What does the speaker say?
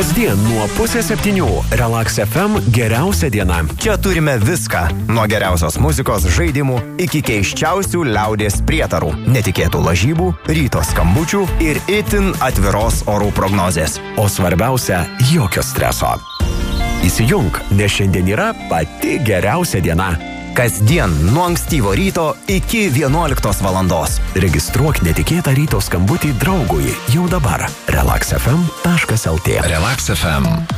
Kasdien nuo 6:30 Relax FM geriausia diena. Čia turime viską. Nuo geriausios muzikos, žaidimų iki keiščiausių liaudies prietarų, netikėtų lažybų, ryto skambučių ir itin atviros orų prognozės. O svarbiausia, jokio streso. Įsijunk, nes šiandien yra pati geriausia diena. Kasdien nuo ankstyvo ryto iki 11 valandos. Registruok netikėtą ryto skambutį draugui jau dabar. relaxfm.lt. Relax FM.